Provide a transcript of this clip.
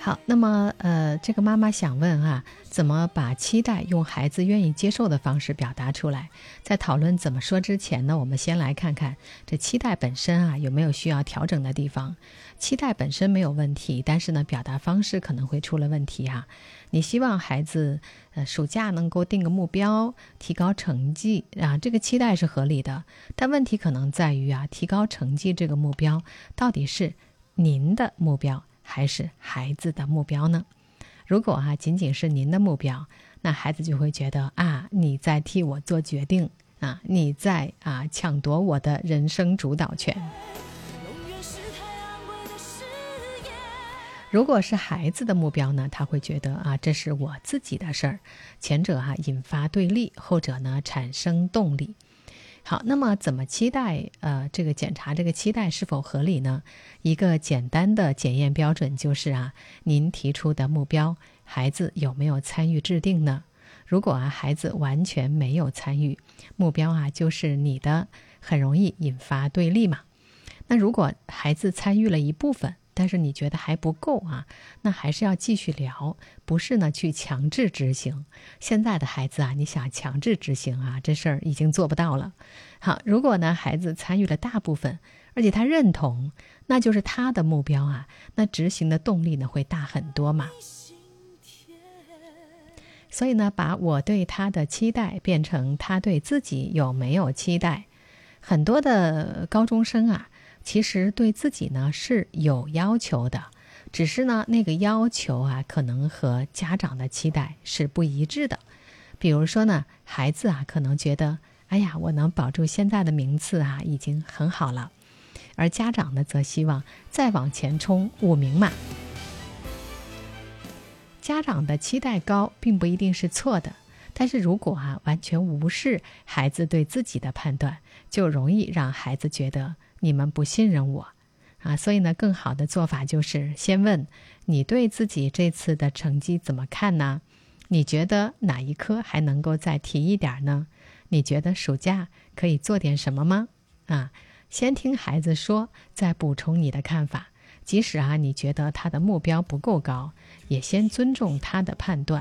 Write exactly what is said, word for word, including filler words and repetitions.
好，那么呃，这个妈妈想问啊，怎么把期待用孩子愿意接受的方式表达出来？在讨论怎么说之前呢，我们先来看看这期待本身啊有没有需要调整的地方。期待本身没有问题，但是呢，表达方式可能会出了问题哈、啊。你希望孩子呃暑假能够定个目标，提高成绩啊，这个期待是合理的，但问题可能在于啊，提高成绩这个目标到底是您的目标还是孩子的目标呢？如果啊仅仅是您的目标，那孩子就会觉得啊你在替我做决定啊，你在啊抢夺我的人生主导权。如果是孩子的目标呢，他会觉得啊这是我自己的事儿，前者啊引发对立，后者呢产生动力。好，那么怎么期待呃，这个检查这个期待是否合理呢？一个简单的检验标准就是啊，您提出的目标，孩子有没有参与制定呢？如果啊孩子完全没有参与，目标啊就是你的，很容易引发对立嘛。那如果孩子参与了一部分，但是你觉得还不够啊，那还是要继续聊，不是呢去强制执行。现在的孩子啊，你想强制执行啊，这事儿已经做不到了。好，如果呢孩子参与了大部分，而且他认同，那就是他的目标啊，那执行的动力呢会大很多嘛。所以呢，把我对他的期待变成他对自己有没有期待。很多的高中生啊，其实对自己呢是有要求的，只是呢那个要求啊可能和家长的期待是不一致的。比如说呢，孩子啊可能觉得哎呀我能保住现在的名次啊已经很好了，而家长呢则希望再往前冲五名嘛。家长的期待高并不一定是错的，但是如果啊完全无视孩子对自己的判断，就容易让孩子觉得你们不信任我啊。所以呢，更好的做法就是先问你对自己这次的成绩怎么看呢？你觉得哪一科还能够再提一点呢？你觉得暑假可以做点什么吗？啊，先听孩子说，再补充你的看法。即使啊你觉得他的目标不够高，也先尊重他的判断。